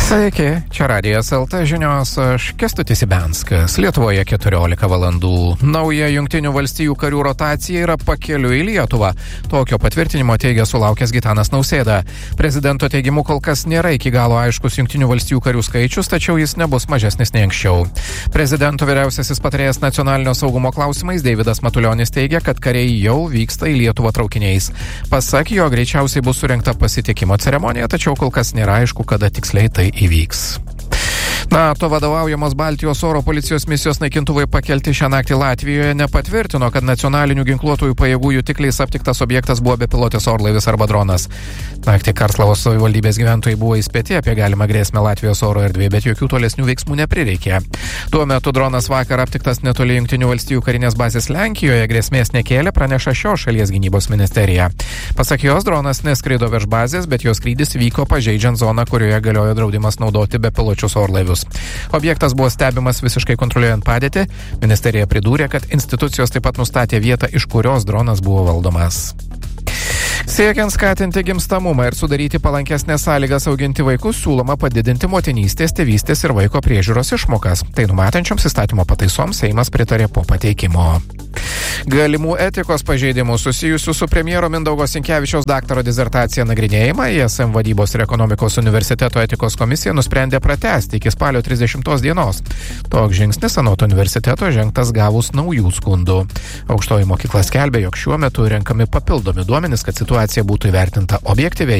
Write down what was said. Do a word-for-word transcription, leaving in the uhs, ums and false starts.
Sveiki, čia Radijas L T žinios, aš Kęstutis Ibianskas. Lietuvoje keturiolika valandų. Nauja Jungtinių valstijų karių rotacija yra pakeliui į Lietuvą. Tokio patvirtinimo teigia sulaukęs Gitanas Nausėda. Prezidento teigimu kol kas nėra iki galo aiškus Jungtinių valstijų karių skaičius, tačiau jis nebus mažesnis nei anksčiau. Prezidento vyriausiasis patarėjas nacionalinio saugumo klausimais Deividas Matulionis teigia, kad kariai jau vyksta į Lietuvą traukiniais. Pasak jo, greičiausiai bus surengta pasitikimo ceremonija, tačiau kol kas nėra aišku, kada tiksliai tai įvyks. NATO vadovaujamos Baltijos oro policijos misijos naikintuvai pakelti šią naktį Latvijoje nepatvirtino, kad nacionalinių ginkluotųjų pajėgų jutikliais aptiktas objektas buvo bepilotis orlaivis arba dronas. Naktį Karlslavos savivaldybės gyventojai buvo įspėti apie galimą grėsmę Latvijos oro erdvėje, bet jokių tolesnių veiksmų neprireikė. Tuo metu dronas vakar aptiktas netoli Jungtinių valstijų karinės bazės Lenkijoje, grėsmės nekėlė, praneša šios šalies gynybos ministerija. Pasak jos, dronas neskraido virš bazės, bet jo skrydis vyko pažeidžiant zoną, kurioje galiojo draudimas naudoti bepiločius orlaivius. Objektas buvo stebimas visiškai kontroliuojant padėtį. Ministerija pridūrė, kad institucijos taip pat nustatė vietą, iš kurios dronas buvo valdomas. Siekiant skatinti gimstamumą ir sudaryti palankesnės sąlygas auginti vaikus, siūloma padidinti motinystės, tėvystės ir vaiko priežiūros išmokas. Tai numatančioms įstatymo pataisoms Seimas pritarė po pateikimo. Galimų etikos pažeidimų susijusių su premjero Mindaugo Sinkevičiaus daktaro disertacija nagrinėjimą I S M vadybos ir ekonomikos universiteto etikos komisija nusprendė pratęsti iki spalio trisdešimtos dienos. Toks žingsnis anot universiteto žengtas gavus naujų skundų. Aukštoji mokykla skelbė, jog šiuo metu renkami papildomi duomenys, kad situacija būtų įvertinta objektyviai.